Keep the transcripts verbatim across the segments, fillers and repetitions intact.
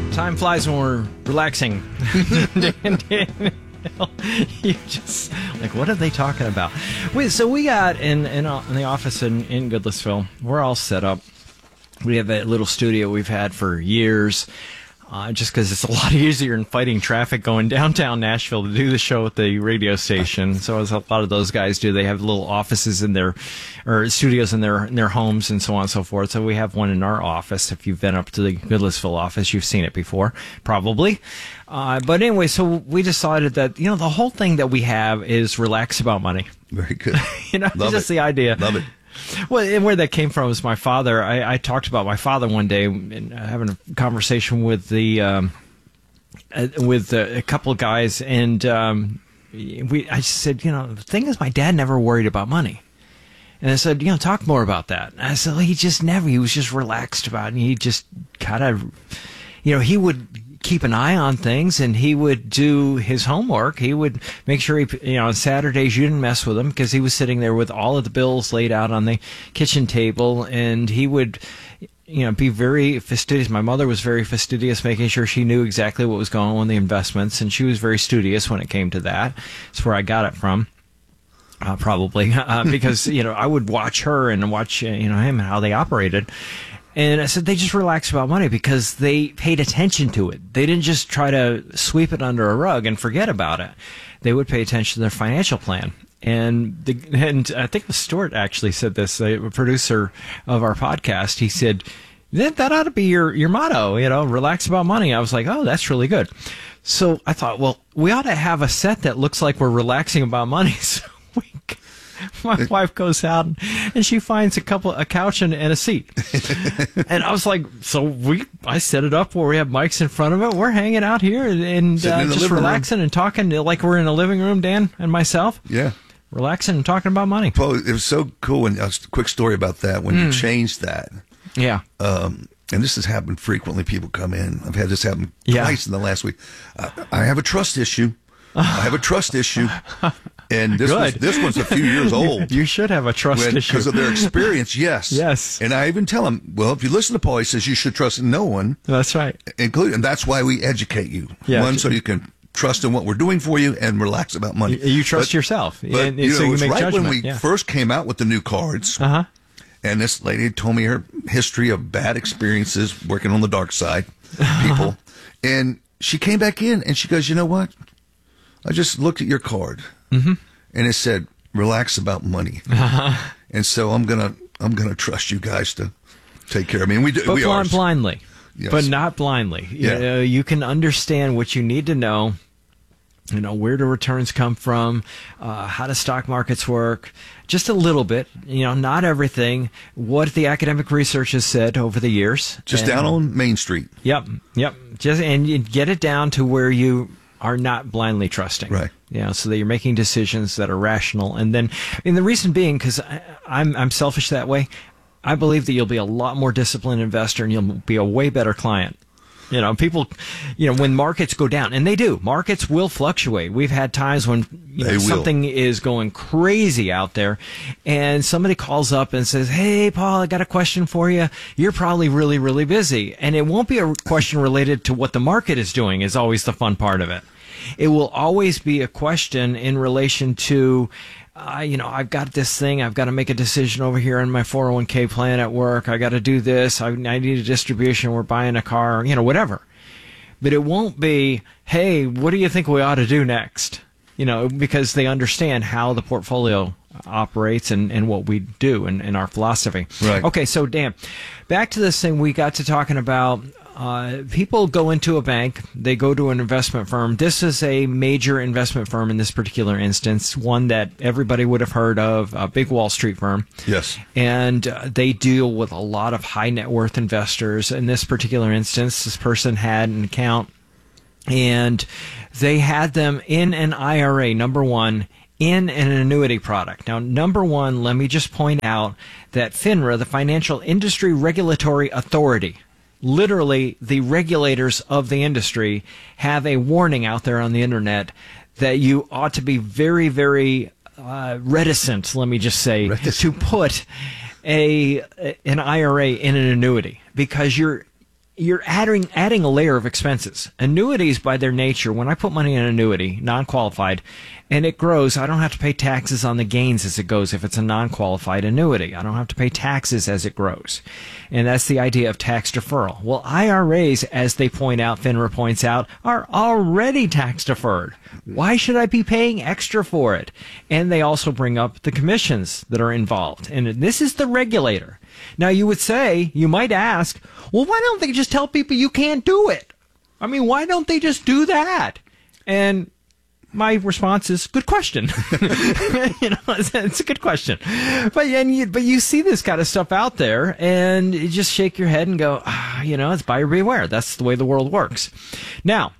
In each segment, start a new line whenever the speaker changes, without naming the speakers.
Time flies when we're relaxing. Dan, Dan, you just like, what are they talking about? Wait, so we got in in, in the office in, in Goodlettsville. We're all set up. We have a little studio we've had for years. Uh, just because it's a lot easier than fighting traffic going downtown Nashville to do the show at the radio station. So as a lot of those guys do, they have little offices in their, or studios in their in their homes and so on and so forth. So we have one in our office. If you've been up to the Goodlettsville office, you've seen it before, probably. Uh, but anyway, so we decided that, you know, the whole thing that we have is relax about money.
Very good.
you know,
Love
just
it.
the idea.
Love it.
Well, and where that came from is my father. I, I talked about my father one day, and having a conversation with the um, uh, with uh, a couple of guys, and um, we. I said, you know, the thing is, my dad never worried about money, and I said, you know, talk more about that. And I said, well, he just never. He was just relaxed about it. And he just kind of, you know, he would keep an eye on things, and he would do his homework. He would make sure he, you know, on Saturdays you didn't mess with him because he was sitting there with all of the bills laid out on the kitchen table, and he would, you know, be very fastidious. My mother was very fastidious, making sure she knew exactly what was going on with the investments, and she was very studious when it came to that. That's where I got it from. Uh, probably uh, because, you know, I would watch her and watch, uh, you know, him and how they operated. And I said they just relaxed about money because they paid attention to it. They didn't just try to sweep it under a rug and forget about it. They would pay attention to their financial plan. And the, and I think Stuart actually said this, a producer of our podcast. He said, that, that ought to be your, your motto, you know, relax about money. I was like, oh, that's really good. So I thought, well, we ought to have a set that looks like we're relaxing about money. So we My wife goes out and, and she finds a couple, a couch and, and a seat. And I was like, so we, I set it up where we have mics in front of it. We're hanging out here and, and uh, just relaxing room. and talking like we're in a living room, Dan and myself.
Yeah.
Relaxing and talking about money.
Well, it was so cool. And a quick story about that when mm. you changed that.
Yeah.
Um, and this has happened frequently. People come in. I've had this happen
yeah.
twice in the last week. Uh, I have a trust issue. I have a trust issue. And this was, this one's a few years old.
You should have a trust
when,
issue.
Because of their experience, yes.
Yes.
And I even tell them, well, if you listen to Paul, he says you should trust no one.
That's right.
Including, and that's why we educate you.
Yeah.
One, so you can trust in what we're doing for you and relax about money.
You, you trust
but,
yourself.
But,
and,
you
so
know,
you
it was
make
right
judgment.
when we
yeah.
first came out with the new cards.
Uh-huh.
And this lady told me her history of bad experiences working on the dark side, people. And she came back in and she goes, you know what? I just looked at your card.
Mm-hmm.
And it said, relax about money.
Uh-huh.
And so I'm going to I'm gonna trust you guys to take care of me. And we do.
But
we
blind,
are.
blindly.
Yes.
But not blindly.
Yeah.
You know, you can understand what you need to know. You know, where do returns come from, uh, how do stock markets work, just a little bit, you know, not everything, what the academic research has said over the years.
Just
and,
down on Main Street.
Yep, yep. Just and you get it down to where you are not blindly trusting.
Right.
You know, so that you're making decisions that are rational. And then, and the reason being, because I'm, I'm selfish that way, I believe that you'll be a lot more disciplined investor and you'll be a way better client. You know, people, you know, when markets go down, and they do, markets will fluctuate. We've had times when you know, something is going crazy out there, and somebody calls up and says, hey, Paul, I got a question for you. You're probably really, really busy. And it won't be a question related to what the market is doing is always the fun part of it. It will always be a question in relation to, Uh, you know, I've got this thing. I've got to make a decision over here in my four oh one k plan at work. I got to do this. I, I need a distribution. We're buying a car, you know, whatever. But it won't be, hey, what do you think we ought to do next? You know, because they understand how the portfolio operates and, and what we do and, and our philosophy.
Right.
Okay, so Dan, back to this thing we got to talking about. Uh, people go into a bank, they go to an investment firm. This is a major investment firm in this particular instance, one that everybody would have heard of, a big Wall Street firm.
Yes.
And uh, they deal with a lot of high net worth investors. In this particular instance, this person had an account and they had them in an I R A, number one, in an annuity product. Now, number one, let me just point out that FINRA, the Financial Industry Regulatory Authority, literally the regulators of the industry, have a warning out there on the internet that you ought to be very, very uh, reticent, let me just say, reticent. to put a an I R A in an annuity, because you're you're adding adding a layer of expenses. Annuities, by their nature, when I put money in an annuity, non-qualified, and it grows, I don't have to pay taxes on the gains as it goes if it's a non-qualified annuity. I don't have to pay taxes as it grows. And that's the idea of tax deferral. Well, I R As, as they point out, FINRA points out, are already tax deferred. Why should I be paying extra for it? And they also bring up the commissions that are involved. And this is the regulator. Now, you would say, you might ask, well, why don't they just tell people you can't do it? I mean, why don't they just do that? And my response is, good question. you know, it's, it's a good question. But and you, but you see this kind of stuff out there, and you just shake your head and go, ah, you know, it's buyer beware. That's the way the world works. Now,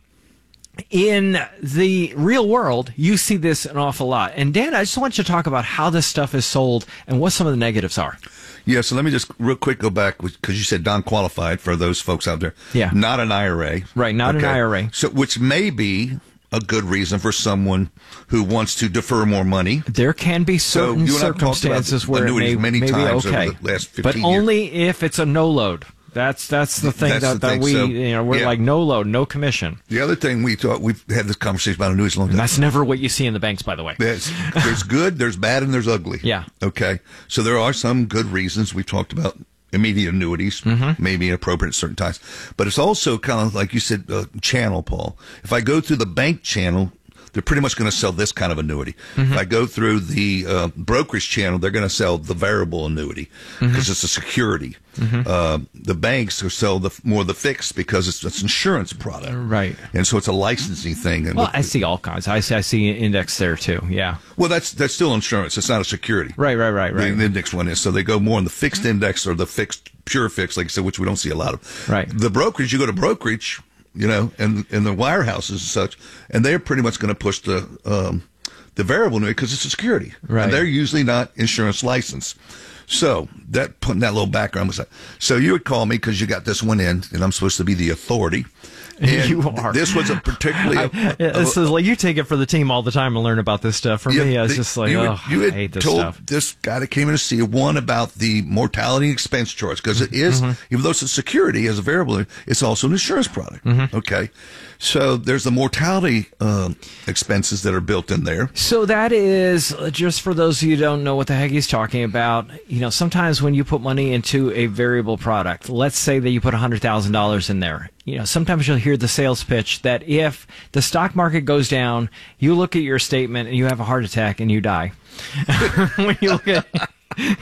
in the real world, you see this an awful lot. And Dan, I just want you to talk about how this stuff is sold and what some of the negatives are.
Yeah, so let me just real quick go back, because you said non-qualified for those folks out there.
Yeah.
Not an I R A.
Right, not
okay.
an I R A.
So, which may be a good reason for someone who wants to defer more money.
There can be certain
so
circumstances where it may,
many
may be
times
okay,
over the last fifteen
but only
years.
if it's a no load. That's that's the thing
That's
that,
the
that
thing.
we
So,
you know we're
yeah.
like no load, no commission.
The other thing we thought, we've had this conversation about annuities a long time.
And that's never what you see in the banks, by the way.
There's, there's good, there's bad, and there's ugly.
Yeah.
Okay. So there are some good reasons. We've talked about immediate annuities, mm-hmm. maybe appropriate at certain times. But it's also kind of like you said, uh, channel, Paul. If I go through the bank channel, they're pretty much going to sell this kind of annuity. Mm-hmm. If I go through the uh, brokerage channel, they're going to sell the variable annuity because mm-hmm. it's a security. Mm-hmm. Uh, the banks will sell the more the fixed because it's it's an insurance product,
right?
And so it's a licensing thing. And
well,
with,
I see all kinds. I see, I see index there too. Yeah.
Well, that's that's still insurance. It's not a security.
Right, right, right, right.
The index one is. So they go more on the fixed index or the fixed pure fixed, like I said, which we don't see a lot of.
Right.
The brokerage, you go to brokerage, you know, and and the wirehouses and such, and they're pretty much going to push the um, the variable annuity because it's a security,
right?
And they're usually not insurance licensed. So that putting that little background was like, so you would call me because you got this one in, and I'm supposed to be the authority. And
you are.
This was a particularly. A,
I, this a, is like you take it for the team all the time and learn about this stuff. For
yeah,
me, I was
the,
just like,
you
oh,
had, you had
I hate this
told
stuff.
This guy that came in to see one about the mortality expense charge because it is, mm-hmm. even though it's a security as a variable, it's also an insurance product. Mm-hmm. Okay, so there's the mortality uh, expenses that are built in there.
So that is, just for those of you who don't know what the heck he's talking about, you know, sometimes when you put money into a variable product, let's say that you put one hundred thousand dollars in there, you know, sometimes you'll hear the sales pitch that if the stock market goes down, you look at your statement and you have a heart attack and you die. When you look at you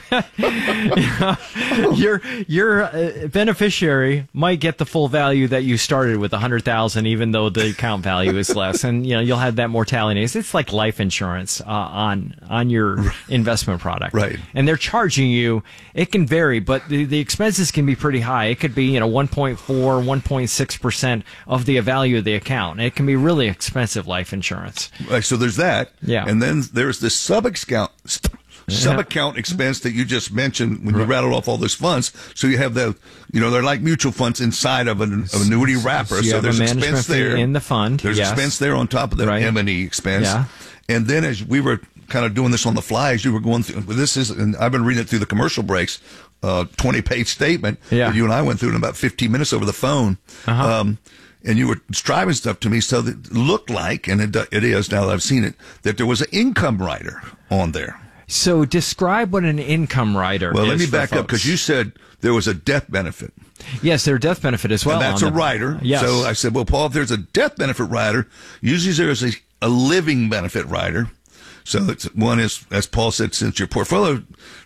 know, your your uh, beneficiary might get the full value that you started with one hundred thousand dollars, even though the account value is less, and you know you'll have that mortality. It's, it's like life insurance uh, on on your investment product,
right?
And they're charging you. It can vary, but the, the expenses can be pretty high. It could be you know one point four, one point six percent of the value of the account. It can be really expensive life insurance.
Right. So there's that,
yeah,
and then there's this sub account. Sub-account expense that you just mentioned when you rattled off all those funds. So you have the, you know, they're like mutual funds inside of an of annuity wrapper.
So,
so there's expense there
in the fund.
There's
yes.
expense there on top of the
right.
M and E expense.
Yeah.
And then as we were kind of doing this on the fly, as you were going through, this is, and I've been reading it through the commercial breaks, uh, twenty page statement
yeah.
that you and I went through in about fifteen minutes over the phone.
Uh-huh.
Um, and you were describing stuff to me, so that it looked like, and it, it is now that I've seen it, that there was an income rider on there.
So describe what an income rider
well,
is.
Well, let me back
folks.
up because you said there was a death benefit.
Yes, there's a death benefit as well.
And that's a
the,
rider.
Yes.
So I said, well, Paul, if there's a death benefit rider, usually there's a, a living benefit rider. So it's, one is, as Paul said, since your portfolio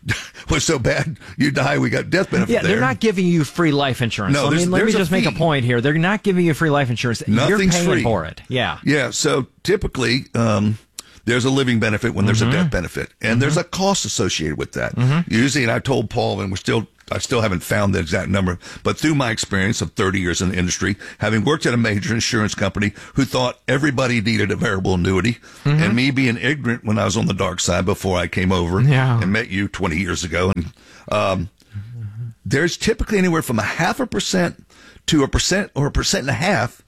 was so bad, you die, we got death benefit
yeah,
there.
they're not giving you free life insurance.
No,
I mean, let me just
a
make a point here. They're not giving you free life insurance.
Nothing's
You're paying
free.
for it. Yeah.
Yeah, so typically um, there's a living benefit when there's
mm-hmm.
a death benefit. And
mm-hmm.
there's a cost associated with that.
Mm-hmm.
Usually, and I told Paul, and we're still I still haven't found the exact number, but through my experience of thirty years in the industry, having worked at a major insurance company who thought everybody needed a variable annuity, mm-hmm. and me being ignorant when I was on the dark side before I came over
yeah.
and met you twenty years ago, and um, there's typically anywhere from a half a percent to a percent or a percent and a half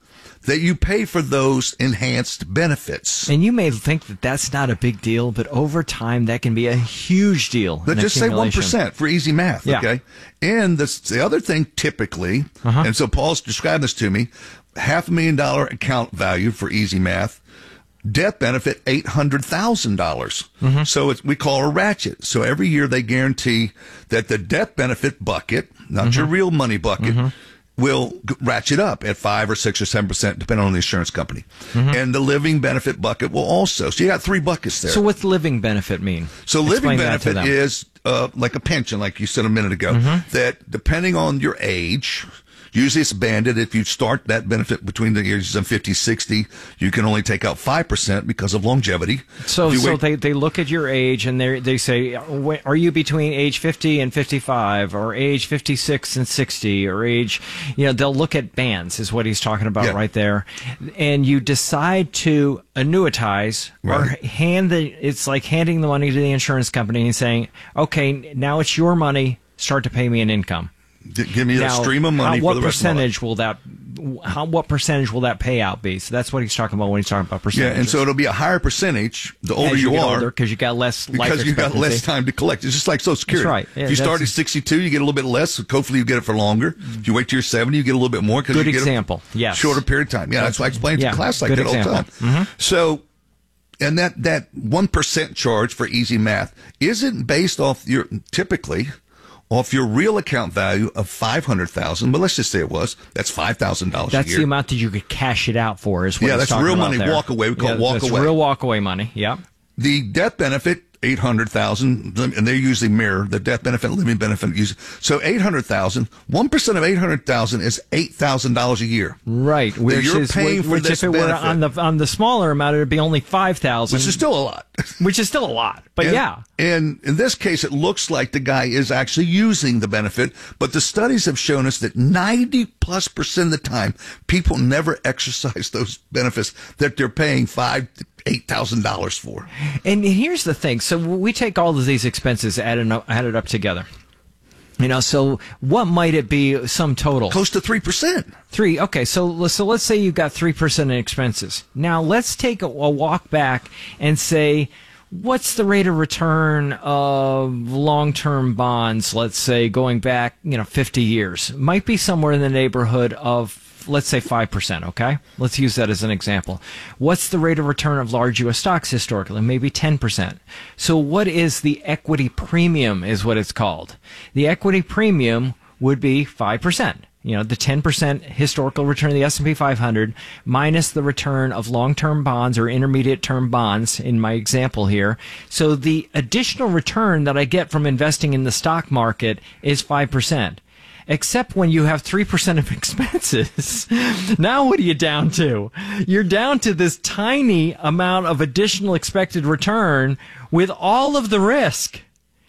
that you pay for those enhanced benefits.
And you may think that that's not a big deal, but over time that can be a huge deal.
Let's just say one percent for easy math,
yeah.
okay? And this, the other thing typically, uh-huh. and so Paul's described this to me, half a million dollar account value for easy math, death benefit eight hundred thousand dollars. Mm-hmm. So it's, we call it a ratchet. So every year they guarantee that the death benefit bucket, not mm-hmm. your real money bucket, mm-hmm. will ratchet up at five or six or seven percent, depending on the insurance company. Mm-hmm. And the living benefit bucket will also. So you got three buckets there.
So what's living benefit mean?
So
Explain
living benefit is uh, like a pension, like you said a minute ago, mm-hmm. that depending on your age, usually it's banded. If you start that benefit between the ages of fifty, sixty, you can only take out five percent because of longevity.
So so
wait,
they, they look at your age and they they say, are you between age fifty and fifty-five or age fifty-six and sixty or age, you know, they'll look at bands is what he's talking about yeah. right there. And you decide to annuitize right. or hand the, it's like handing the money to the insurance company and saying, okay, now it's your money, start to pay me an income.
Give me
now,
that stream of money
how, what
for the rest
percentage
of my
will that? How what percentage will that payout be? So that's what he's talking about when he's talking about percentages.
Yeah, and so it'll be a higher percentage the older
As you,
you
get
are,
because you got less life
because you got less time to collect. It's just like Social Security.
That's right. Yeah,
if you start at sixty-two, you get a little bit less. Hopefully, you get it for longer. If you wait till you're seventy, you get a little bit more.
Good
you get
example.
A
yes.
Shorter period of time. Yeah, that's, that's why I explain
yeah,
to class like
good
that
example.
all the time. Mm-hmm. So. And that, that one percent charge for easy math isn't based off your, typically, off your real account value of five hundred thousand dollars, but let's just say it was. That's five thousand dollars a year.
That's the amount that you could cash it out for is what
Yeah,
he's
that's real money,
there.
walk away. We call
yeah,
it walk
that's
away.
real walk away money, yeah.
The death benefit, eight hundred thousand dollars, and they usually mirror the death benefit and living benefit. So eight hundred thousand dollars, one percent of eight hundred thousand dollars is eight thousand dollars a year.
Right. Which
you're
is,
paying
which,
for
which
this
if it
benefit.
were on the, on the smaller amount, it would be only five thousand dollars.
Which is still a lot.
Which is still a lot. But
and,
yeah.
And in this case, it looks like the guy is actually using the benefit, but the studies have shown us that ninety plus percent of the time, people never exercise those benefits that they're paying five eight thousand dollars for.
And here's the thing. So we take all of these expenses added up, added up together. You know, so what might it be sum total?
Close to three percent.
Three. Okay, so so let's say you've got three percent in expenses. Now let's take a, a walk back and say, what's the rate of return of long-term bonds? Let's say going back, you know, fifty years. Might be somewhere in the neighborhood of, let's say five percent, okay? Let's use that as an example. What's the rate of return of large U S stocks historically? Maybe ten percent. So what is the equity premium is what it's called. The equity premium would be five percent. You know, the ten percent historical return of the S and P five hundred minus the return of long-term bonds or intermediate-term bonds in my example here. So the additional return that I get from investing in the stock market is five percent. Except when you have three percent of expenses. Now what are you down to? You're down to this tiny amount of additional expected return with all of the risk.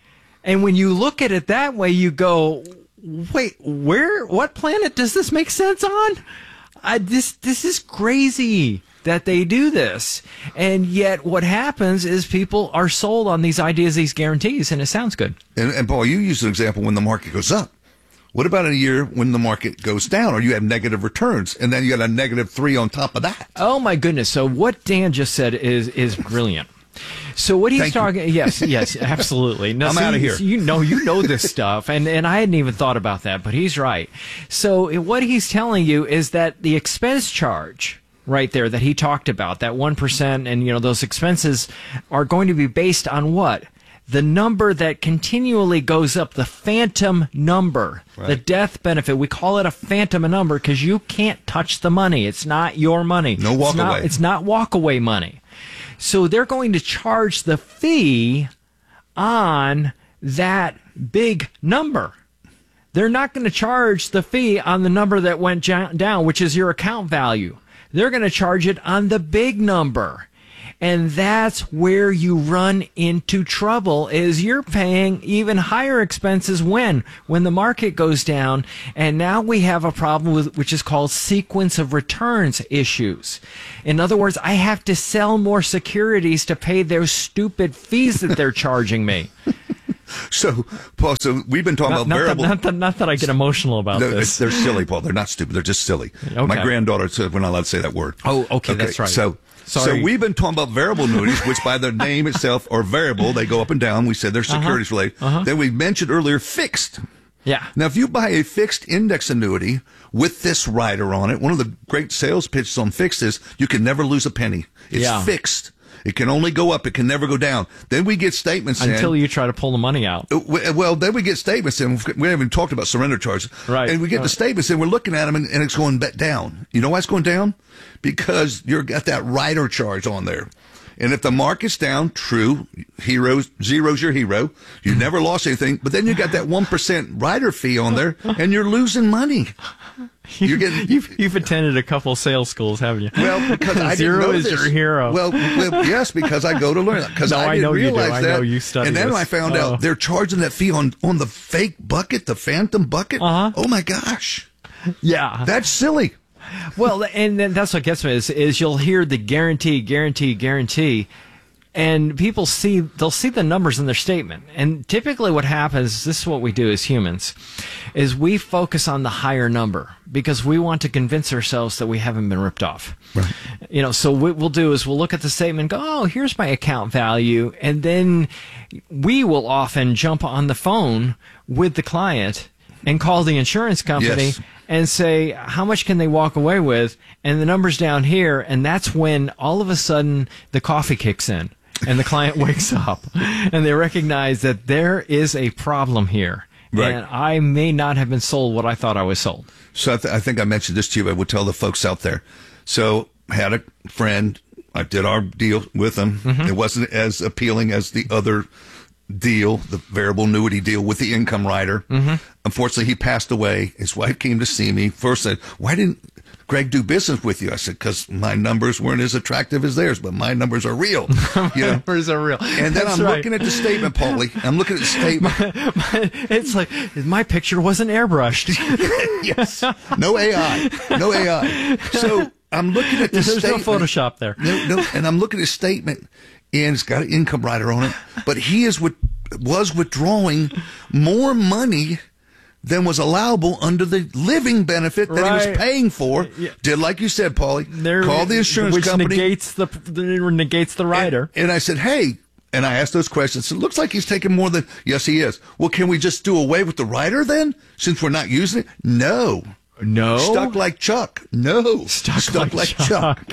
And when you look at it that way, you go, wait, where, what planet does this make sense on? I, this, this is crazy that they do this. And yet what happens is people are sold on these ideas, these guarantees, and it sounds good.
And, and Paul, you used an example when the market goes up. What about a year when the market goes down or you have negative returns and then you got a negative three on top of that?
Oh, my goodness. So what Dan just said is is brilliant. So what he's
Thank
talking,
you.
yes, yes, absolutely. No,
I'm
see,
out of here.
You know, you know this stuff, and, and I hadn't even thought about that, but he's right. So what he's telling you is that the expense charge right there that he talked about, that one percent, and, you know, those expenses are going to be based on what? The number that continually goes up, the phantom number, right. The death benefit. We call it a phantom number because you can't touch the money. It's not your money.
No walk
it's not,
away.
It's not walk away money. So they're going to charge the fee on that big number. They're not going to charge the fee on the number that went down, which is your account value. They're going to charge it on the big number. And that's where you run into trouble is you're paying even higher expenses when? When the market goes down. And now we have a problem with which is called sequence of returns issues. In other words, I have to sell more securities to pay those stupid fees that they're charging me.
So, Paul, so we've been talking
Not,
about
not,
variable.
that, not, that, not that I get emotional about
No,
this.
they're silly, Paul. They're not stupid. They're just silly.
Okay.
My granddaughter said we're not allowed to say that word.
Oh, okay, that's right.
So,
Sorry.
so we've been talking about variable annuities, which by their name itself are variable. They go up and down. We said they're securities
Uh-huh.
related.
Uh-huh.
Then we mentioned earlier fixed.
Yeah.
Now, if you buy a fixed index annuity with this rider on it, one of the great sales pitches on fixed is you can never lose a penny. It's
Yeah.
fixed. It can only go up. It can never go down. Then we get statements
Until
in.
you try to pull the money out.
Uh, Well, then we get statements in. We haven't even talked about surrender charges.
Right.
And we get
Right.
the statements in. We're looking at them, and, and it's going back down. You know why it's going down? Because you've got that rider charge on there. And if the market's down, true, heroes, zero's your hero. You never lost anything. But then you got that one percent rider fee on there, and you're losing money. You're getting,
You've, you've attended a couple sales schools, haven't you?
well, because I
Zero
didn't know
is
this.
your hero.
Well, well, yes, because I go to learn. Because
No,
I
I
didn't
know you do.
realize
I
that.
know you study
And then
this.
I found
Oh.
out they're charging that fee on on the fake bucket, the phantom bucket.
Uh-huh.
Oh my gosh,
Yeah.
that's silly.
Well, and then that's what gets me is, is you'll hear the guarantee, guarantee, guarantee, and people see they'll see the numbers in their statement. And typically, what happens, this is what we do as humans, is we focus on the higher number because we want to convince ourselves that we haven't been ripped off.
Right.
You know, so what we'll do is we'll look at the statement and go, oh, here's my account value, and then we will often jump on the phone with the client and call the insurance company.
Yes.
And say, how much can they walk away with? And the number's down here. And that's when all of a sudden the coffee kicks in and the client wakes up and they recognize that there is a problem here.
Right.
And I may not have been sold what I thought I was sold.
So I, th- I think I mentioned this to you. I would tell the folks out there. So I had a friend. I did our deal with him.
Mm-hmm.
It wasn't as appealing as the other deal, the variable annuity deal with the income rider. Mm-hmm. Unfortunately, he passed away. His wife came to see me. First said, why didn't Greg do business with you? I said, because my numbers weren't as attractive as theirs, but my numbers are real. You know?
Numbers are real.
And then
That's
I'm
right.
looking at the statement, Paulie. I'm looking at the statement.
It's like my picture wasn't airbrushed.
Yes. No A I. No A I. So I'm looking at this
There's no
statement.
Photoshop there.
No, no, and I'm looking at his statement, and it's got an income rider on it, but he is with, was withdrawing more money than was allowable under the living benefit that he
Right.
was paying for.
Yeah.
Did like you said, Paulie.
There-
Call the insurance
which
company.
negates the, the negates the rider.
And, and I said, hey, and I asked those questions. It looks like he's taking more than, yes, he is. Well, can we just do away with the rider then, since we're not using it? No.
No.
Stuck like Chuck. No.
Stuck like Chuck.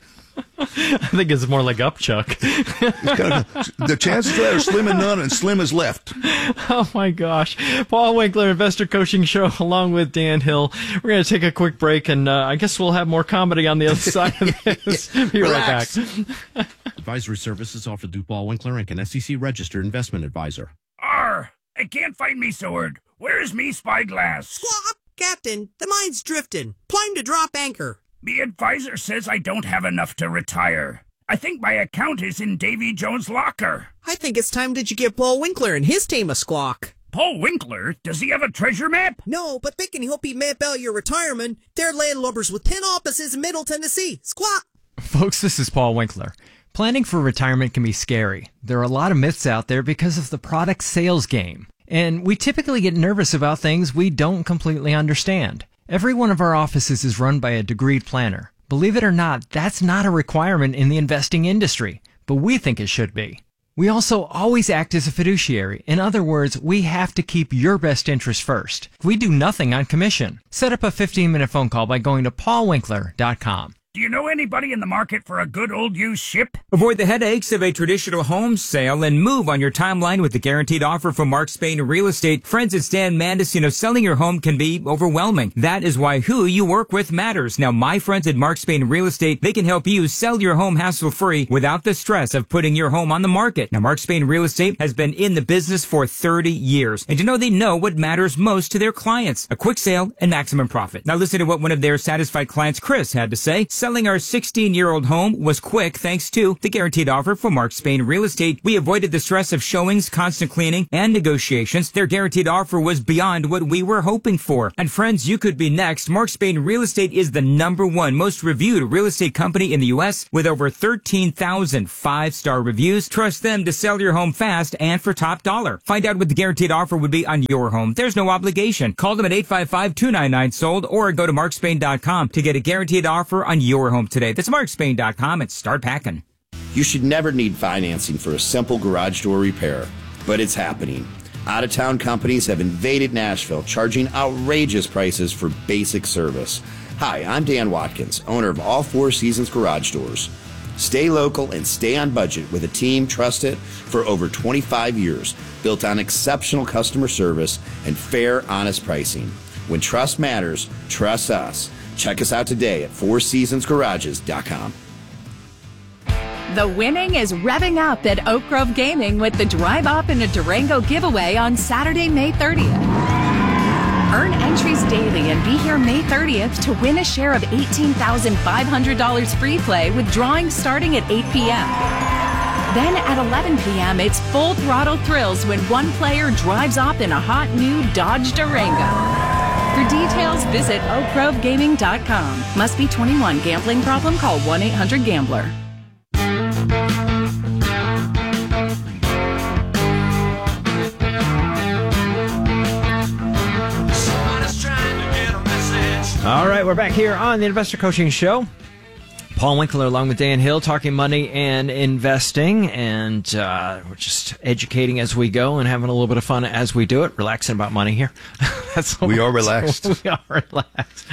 I think it's more like Upchuck.
Kind of, the chances of that are slim and none, and slim is left.
Oh my gosh. Paul Winkler, Investor Coaching Show, along with Dan Hill. We're going to take a quick break, and uh, I guess we'll have more comedy on the other side of this. Be
Relax.
right back.
Advisory services offered through Paul Winkler and an S E C registered investment advisor.
Arr! I can't find me sword. Where's me spyglass?
Squawk! Captain, the mine's drifting. Climb to drop anchor.
Me advisor says I don't have enough to retire. I think my account is in Davy Jones' locker.
I think it's time that you give Paul Winkler and his team a squawk.
Paul Winkler? Does he have a treasure map?
No, but they can help you map out your retirement. They're landlubbers with ten offices in Middle Tennessee. Squawk!
Folks, this is Paul Winkler. Planning for retirement can be scary. There are a lot of myths out there because of the product sales game. And we typically get nervous about things we don't completely understand. Every one of our offices is run by a degreed planner. Believe it or not, that's not a requirement in the investing industry, but we think it should be. We also always act as a fiduciary. In other words, we have to keep your best interest first. We do nothing on commission. Set up a fifteen minute phone call by going to paul winkler dot com.
Do you know anybody in the market for a good old used ship?
Avoid the headaches of a traditional home sale and move on your timeline with the guaranteed offer from Mark Spain Real Estate. Friends at Stan Mandis, you know, selling your home can be overwhelming. That is why who you work with matters. Now, my friends at Mark Spain Real Estate, they can help you sell your home hassle-free without the stress of putting your home on the market. Now, Mark Spain Real Estate has been in the business for thirty years. And you know, they know what matters most to their clients. A quick sale and maximum profit. Now, listen to what one of their satisfied clients, Chris, had to say. Selling our sixteen-year-old home was quick thanks to the guaranteed offer from Mark Spain Real Estate. We avoided the stress of showings, constant cleaning, and negotiations. Their guaranteed offer was beyond what we were hoping for. And friends, you could be next. Mark Spain Real Estate is the number one most reviewed real estate company in the U S with over thirteen thousand five-star reviews. Trust them to sell your home fast and for top dollar. Find out what the guaranteed offer would be on your home. There's no obligation. Call them at eight five five, two nine nine, sold or go to mark spain dot com to get a guaranteed offer on your home today. That's mark spain dot com and start packing.
You should never need financing for a simple garage door repair, but it's happening. Out-of-town companies have invaded Nashville, charging outrageous prices for basic service. Hi, I'm Dan Watkins, owner of All Four Seasons Garage Doors. Stay local and stay on budget with a team trusted for over twenty-five years, built on exceptional customer service and fair, honest pricing. When trust matters, trust us. Check us out today at four seasons garages dot com.
The winning is revving up at Oak Grove Gaming with the Drive Up in a Durango giveaway on Saturday, May thirtieth. Earn entries daily and be here May thirtieth to win a share of eighteen thousand five hundred dollars free play with drawings starting at eight p.m. Then at eleven p.m., it's full throttle thrills when one player drives up in a hot new Dodge Durango. For details, visit oak grove gaming dot com. Must be twenty-one. Gambling problem? Call one eight hundred gambler.
All right, we're back here on the Investor Coaching Show. Paul Winkler along with Dan Hill talking money and investing, and uh, we're just educating as we go and having a little bit of fun as we do it, relaxing about money here. That's
we are relaxed.
We are relaxed.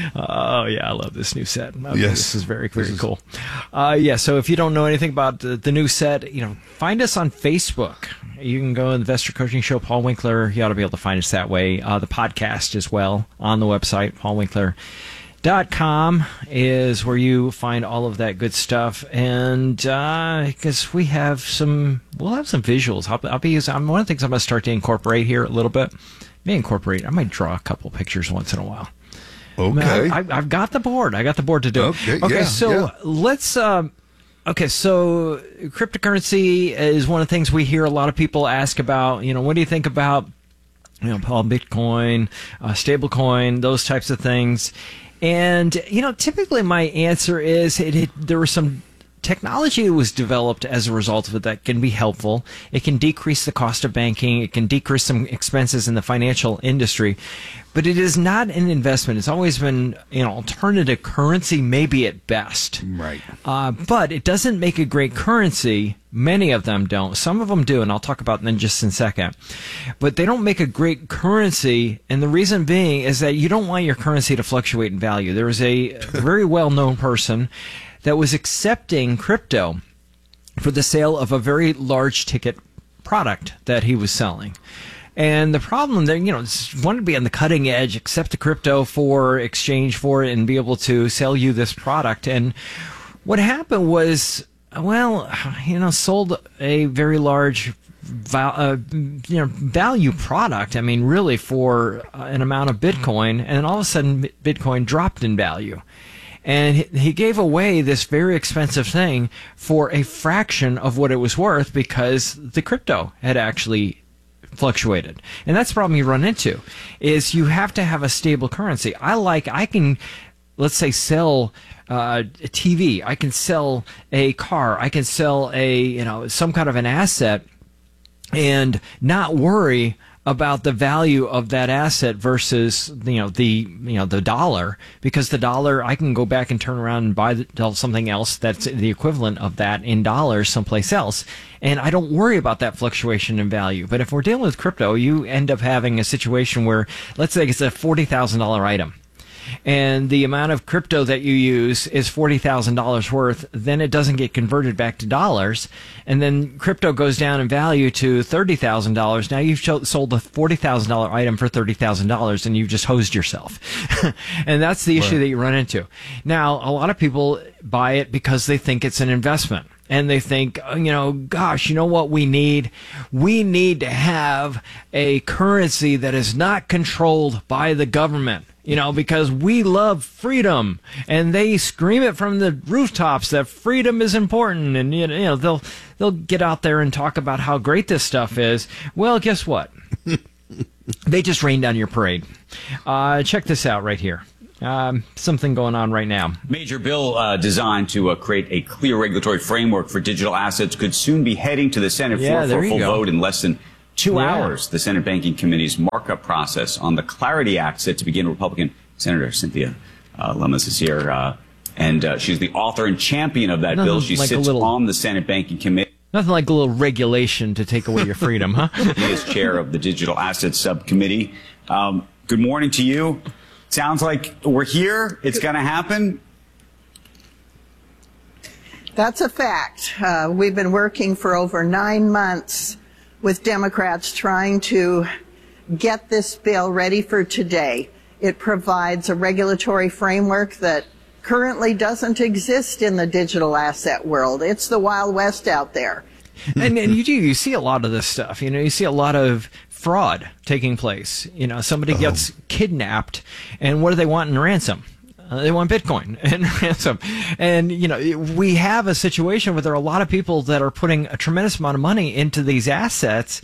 Oh, yeah, I love this new set. Okay,
yes.
This is very, very cool. Uh, yeah, so if you don't know anything about the, the new set, you know, find us on Facebook. You can go Investor Coaching Show, Paul Winkler. You ought to be able to find us that way. Uh, the podcast as well on the website, paul winkler dot com is where you find all of that good stuff. And because uh, we have some, we'll have some visuals. I'll, I'll be using, I'm, one of the things I'm going to start to incorporate here a little bit. May incorporate, I might draw a couple pictures once in a while.
Okay.
I, I, I've got the board. I got the board to do it.
Okay,
okay
yeah,
so
yeah.
let's... Um, Okay, so cryptocurrency is one of the things we hear a lot of people ask about. You know, what do you think about, you know, Paul, Bitcoin, uh, stablecoin, those types of things? And, you know, typically my answer is it, it, there was some technology that was developed as a result of it that can be helpful. It can decrease the cost of banking. It can decrease some expenses in the financial industry. But it is not an investment. It's always been an alternative currency, maybe at best.
Right.
Uh, but it doesn't make a great currency. Many of them don't. Some of them do, and I'll talk about them in just a second. But they don't make a great currency, and the reason being is that you don't want your currency to fluctuate in value. There is a very well-known person that was accepting crypto for the sale of a very large ticket product that he was selling. And the problem there, you know, wanted to be on the cutting edge, accept the crypto for exchange for it and be able to sell you this product. And what happened was, well, you know, sold a very large val- uh, you know, value product. I mean, really for an amount of Bitcoin. And then all of a sudden, Bitcoin dropped in value. And he gave away this very expensive thing for a fraction of what it was worth because the crypto had actually fluctuated. And that's the problem you run into, is you have to have a stable currency. I like, I can, let's say, sell uh, a T V. I can sell a car. I can sell a, you know, some kind of an asset and not worry about the value of that asset versus, you know, the, you know, the dollar, because the dollar, I can go back and turn around and buy the, something else that's the equivalent of that in dollars someplace else. And I don't worry about that fluctuation in value. But if we're dealing with crypto, you end up having a situation where, let's say it's a forty thousand dollars item, and the amount of crypto that you use is forty thousand dollars worth, then it doesn't get converted back to dollars, and then crypto goes down in value to thirty thousand dollars. Now you've sold a forty thousand dollars item for thirty thousand dollars, and you've just hosed yourself. And that's the issue
Right.
that you run into. Now, a lot of people buy it because they think it's an investment. And they think, oh, you know, gosh, you know what we need? We need to have a currency that is not controlled by the government. You know, because we love freedom, and they scream it from the rooftops that freedom is important, and you know they'll they'll get out there and talk about how great this stuff is. Well, guess what? They just rained on your parade. Uh, check this out right here. Um, something going on right now.
Major bill uh, designed to uh, create a clear regulatory framework for digital assets could soon be heading to the Senate
Yeah,
floor
there
for a
you
full
go.
vote in less than two
Yeah.
hours. The Senate Banking Committee's markup process on the Clarity Act set to begin. Republican Senator Cynthia uh, Lummis is here, uh, and uh, she's the author and champion of that
Nothing
bill. She
like a
sits
little-
on the Senate Banking Committee.
Nothing like a little regulation to take away your freedom, huh?
He is chair of the Digital Assets Subcommittee. Um, good morning to you. Sounds like we're here. It's going to happen.
That's a fact. Uh, we've been working for over nine months with Democrats trying to get this bill ready for today. It provides a regulatory framework that currently doesn't exist in the digital asset world. It's the Wild West out there.
and, and you do, you see a lot of this stuff. You know, you see a lot of fraud taking place. You know, somebody gets kidnapped, and what do they want in ransom? Uh, they want Bitcoin and ransom. And, you know, we have a situation where there are a lot of people that are putting a tremendous amount of money into these assets,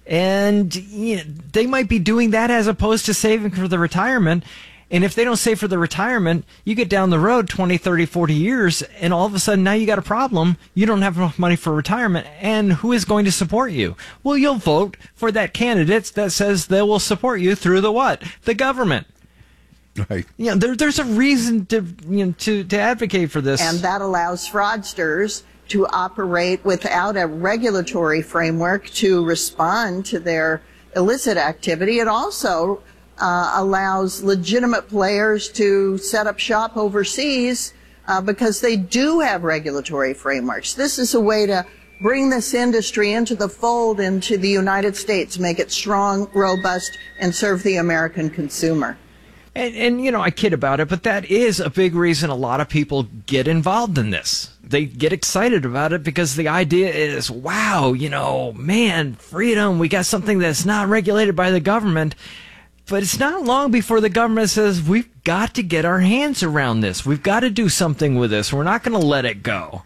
and you know, they might be doing that as opposed to saving for the retirement. And if they don't save for the retirement, you get down the road twenty, thirty, forty years, and all of a sudden now you got a problem. You don't have enough money for retirement, and who is going to support you? Well, you'll vote for that candidate that says they will support you through the what? The government.
Right.
You know, there, there's a reason to, you know, to, to advocate for this.
And that allows fraudsters to operate without a regulatory framework to respond to their illicit activity. It also uh, allows legitimate players to set up shop overseas uh, because they do have regulatory frameworks. This is a way to bring this industry into the fold into the United States, make it strong, robust, and serve the American consumer.
And, and, you know, I kid about it, but that is a big reason a lot of people get involved in this. They get excited about it because the idea is, wow, you know, man, freedom, we got something that's not regulated by the government. But it's not long before the government says, we've got to get our hands around this. We've got to do something with this. We're not going to let it go.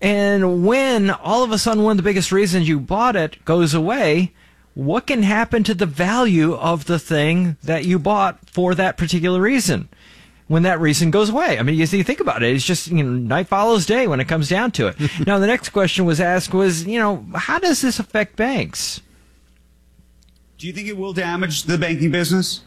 And when all of a sudden one of the biggest reasons you bought it goes away, what can happen to the value of the thing that you bought for that particular reason when that reason goes away? I mean, you see, think about it. It's just, you know, night follows day when it comes down to it. Now, the next question was asked was, you know, how does this affect banks?
Do you think it will damage the banking business?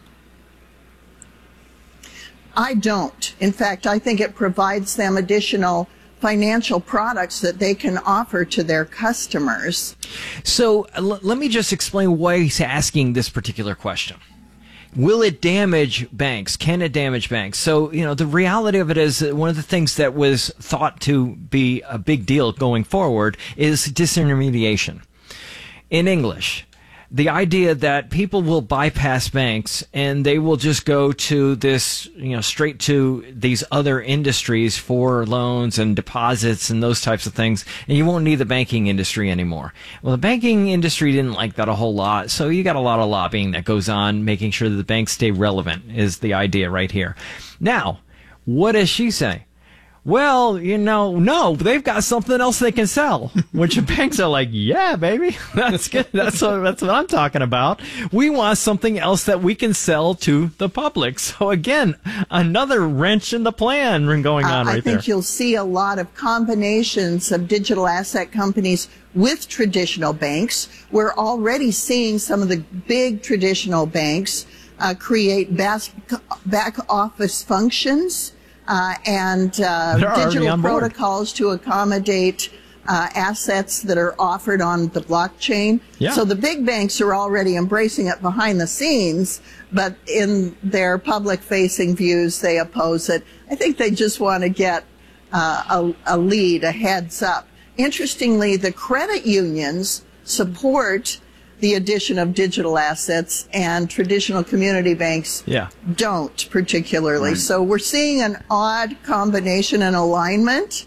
I don't. In fact, I think it provides them additional financial products that they can offer to their customers.
So l- let me just explain why he's asking this particular question. Will it damage banks? Can it damage banks? So, you know, the reality of it is that one of the things that was thought to be a big deal going forward is disintermediation. In English, the idea that people will bypass banks and they will just go to this, you know, straight to these other industries for loans and deposits and those types of things, and you won't need the banking industry anymore. Well, the banking industry didn't like that a whole lot, so you got a lot of lobbying that goes on, making sure that the banks stay relevant is the idea right here. Now, what does she say? Well, you know, no, they've got something else they can sell, which the banks are like, yeah, baby, that's good. That's what, that's what I'm talking about. We want something else that we can sell to the public. So again, another wrench in the plan going on
uh,
right
I
there.
think you'll see a lot of combinations of digital asset companies with traditional banks. We're already seeing some of the big traditional banks uh, create back, back office functions Uh, and uh, digital protocols to accommodate uh, assets that are offered on the blockchain.
Yeah.
So the big banks are already embracing it behind the scenes, but in their public-facing views, they oppose it. I think they just want to get uh, a, a lead, a heads up. Interestingly, the credit unions support the addition of digital assets, and traditional community banks
yeah.
don't particularly. Right. So we're seeing an odd combination and alignment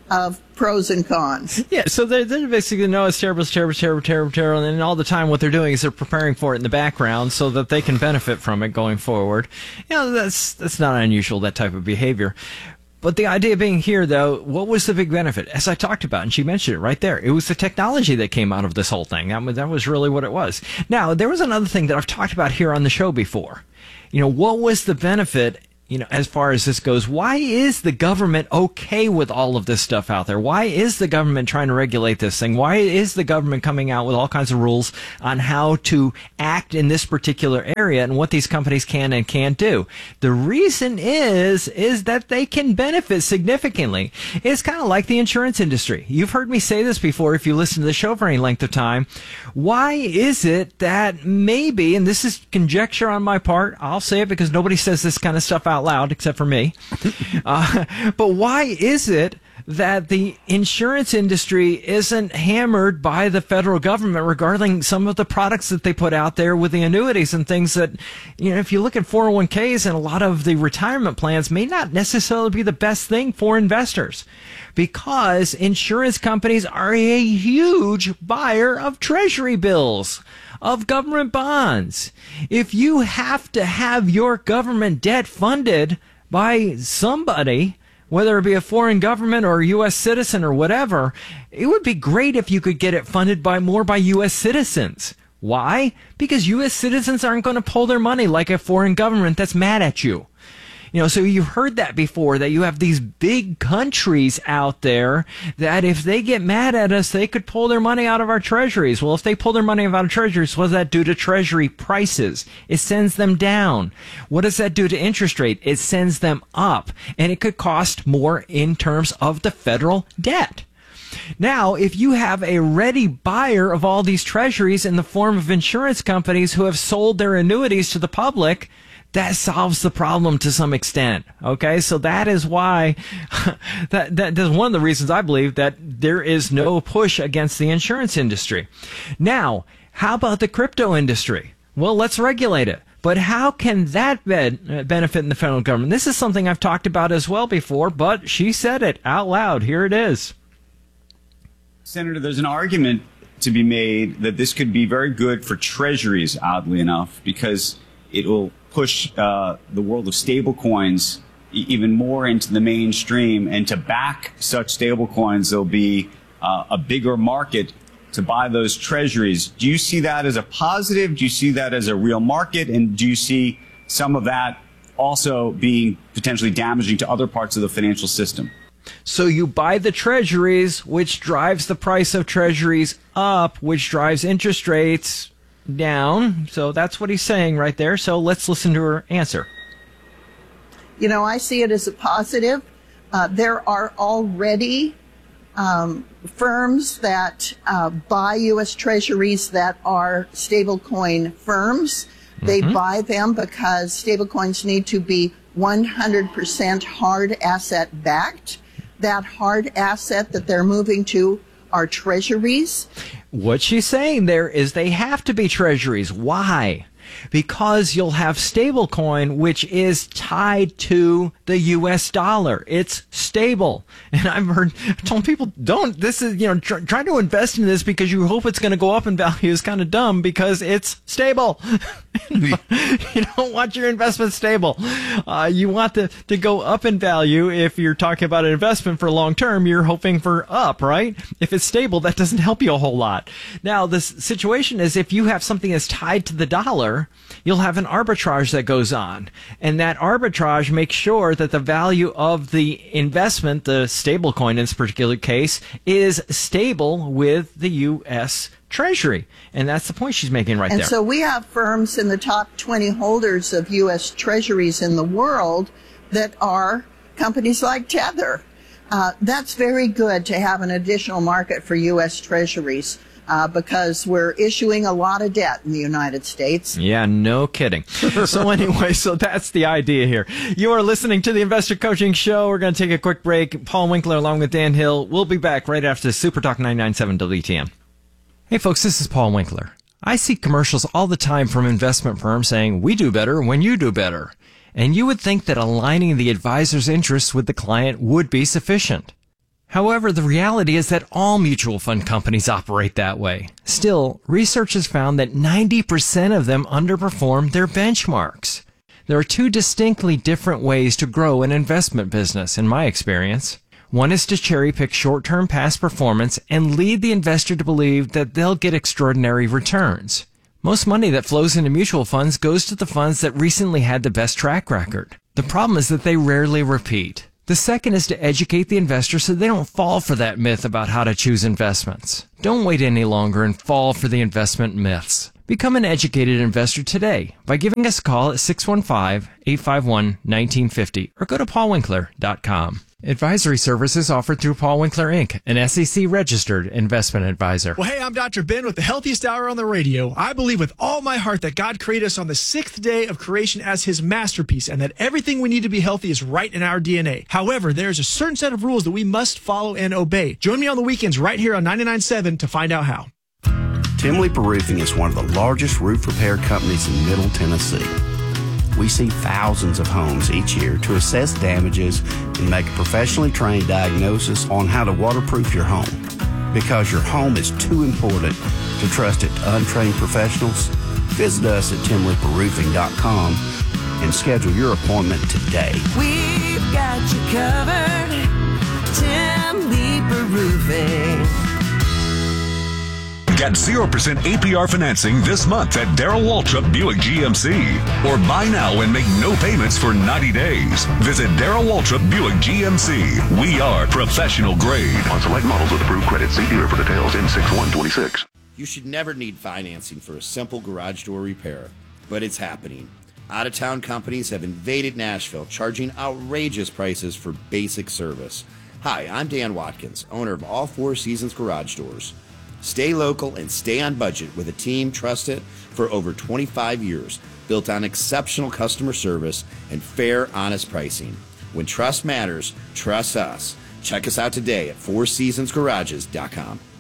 of pros and cons.
Yeah, so they're, they're basically, no, it's terrible, it's terrible, it's terrible, terrible, terrible, and all the time what they're doing is they're preparing for it in the background so that they can benefit from it going forward. You know, that's that's not unusual, that type of behavior. But the idea being here, though, what was the big benefit? As I talked about, and she mentioned it right there, it was the technology that came out of this whole thing. That was, that was really what it was. Now, there was another thing that I've talked about here on the show before. You know, what was the benefit, you know, as far as this goes? Why is the government okay with all of this stuff out there? Why is the government trying to regulate this thing? Why is the government coming out with all kinds of rules on how to act in this particular area and what these companies can and can't do? The reason is, is that they can benefit significantly. It's kind of like the insurance industry. You've heard me say this before if you listen to the show for any length of time. Why is it that maybe, and this is conjecture on my part, I'll say it because nobody says this kind of stuff out loud except for me. Uh, but why is it that the insurance industry isn't hammered by the federal government regarding some of the products that they put out there with the annuities and things that, you know, if you look at four oh one k's and a lot of the retirement plans may not necessarily be the best thing for investors, because insurance companies are a huge buyer of treasury bills, of government bonds. If you have to have your government debt funded by somebody, whether it be a foreign government or a U S citizen or whatever, it would be great if you could get it funded by more by U S citizens. Why? Because U S citizens aren't going to pull their money like a foreign government that's mad at you. You know, so you've heard that before, that you have these big countries out there that if they get mad at us, they could pull their money out of our treasuries. Well, if they pull their money out of treasuries, what does that do to treasury prices? It sends them down. What does that do to interest rate? It sends them up. And it could cost more in terms of the federal debt. Now, if you have a ready buyer of all these treasuries in the form of insurance companies who have sold their annuities to the public, that solves the problem to some extent. Okay, so that is why that that is one of the reasons I believe that there is no push against the insurance industry. Now, how about the crypto industry? Well, let's regulate it. But how can that be- benefit in the federal government? This is something I've talked about as well before, but she said it out loud. Here it is.
Senator, there's an argument to be made that this could be very good for treasuries, oddly enough, because it will push uh, the world of stablecoins e- even more into the mainstream, and to back such stablecoins, there'll be uh, a bigger market to buy those treasuries. Do you see that as a positive? Do you see that as a real market? And do you see some of that also being potentially damaging to other parts of the financial system?
So you buy the treasuries, which drives the price of treasuries up, which drives interest rates down. So that's what he's saying right there. So let's listen to her answer.
You know, I see it as a positive. Uh, there are already um, firms that uh, buy U S treasuries that are stablecoin firms. They mm-hmm. buy them because stablecoins need to be one hundred percent hard asset backed. That hard asset that they're moving to are treasuries.
What she's saying there is they have to be treasuries. Why? Because you'll have stablecoin, which is tied to the U S dollar. It's stable. And I've heard, I've told people, don't, this is, you know, try, try to invest in this because you hope it's going to go up in value is kind of dumb because it's stable. You don't want your investment stable. Uh, you want to, to go up in value. If you're talking about an investment for long term, you're hoping for up, right? If it's stable, that doesn't help you a whole lot. Now, the situation is if you have something that's tied to the dollar, you'll have an arbitrage that goes on. And that arbitrage makes sure that the value of the investment, the stable coin in this particular case, is stable with the U S Treasury. And that's the point she's making right
and
there.
And so we have firms in the top twenty holders of U S treasuries in the world that are companies like Tether. Uh, that's very good to have an additional market for U S treasuries uh, because we're issuing a lot of debt in the United States.
Yeah, no kidding. So anyway, so that's the idea here. You are listening to the Investor Coaching Show. We're going to take a quick break. Paul Winkler along with Dan Hill. We'll be back right after Super Talk ninety-nine point seven W T M. Hey folks, this is Paul Winkler. I see commercials all the time from investment firms saying, we do better when you do better. And you would think that aligning the advisor's interests with the client would be sufficient. However, the reality is that all mutual fund companies operate that way. Still, research has found that ninety percent of them underperform their benchmarks. There are two distinctly different ways to grow an investment business, in my experience. One is to cherry-pick short-term past performance and lead the investor to believe that they'll get extraordinary returns. Most money that flows into mutual funds goes to the funds that recently had the best track record. The problem is that they rarely repeat. The second is to educate the investor so they don't fall for that myth about how to choose investments. Don't wait any longer and fall for the investment myths. Become an educated investor today by giving us a call at six one five, eight five one, one nine five zero or go to paul winkler dot com. Advisory services offered through Paul Winkler, Incorporated, an S E C-registered investment advisor.
Well, hey, I'm Doctor Ben with the Healthiest Hour on the radio. I believe with all my heart that God created us on the sixth day of creation as his masterpiece and that everything we need to be healthy is right in our D N A. However, there's a certain set of rules that we must follow and obey. Join me on the weekends right here on ninety-nine point seven to find out how.
Tim Leeper Roofing is one of the largest roof repair companies in Middle Tennessee. We see thousands of homes each year to assess damages and make a professionally trained diagnosis on how to waterproof your home. Because your home is too important to trust it to untrained professionals, visit us at tim leeper roofing dot com and schedule your appointment today.
We've got you covered, Tim Leeper Roofing.
Get zero percent A P R financing this month at Darrell Waltrip Buick G M C. Or buy now and make no payments for ninety days. Visit Darrell Waltrip Buick G M C. We are professional grade.
On select models with approved credit, see dealer for details in six one two six.
You should never need financing for a simple garage door repair, but it's happening. Out-of-town companies have invaded Nashville, charging outrageous prices for basic service. Hi, I'm Dan Watkins, owner of All Four Seasons Garage Doors. Stay local and stay on budget with a team trusted for over twenty-five years, built on exceptional customer service and fair, honest pricing. When trust matters, trust us. Check us out today at four seasons garages dot com.